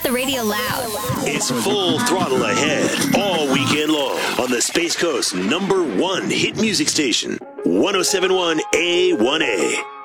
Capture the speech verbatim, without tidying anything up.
got the radio loud. It's full throttle ahead all weekend long on the Space Coast number one hit music station, one oh seven point one A one A.